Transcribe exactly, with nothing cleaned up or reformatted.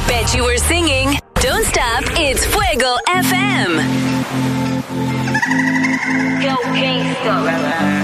Bet you were singing. Don't stop, it's Fuego F M. Go gangsta.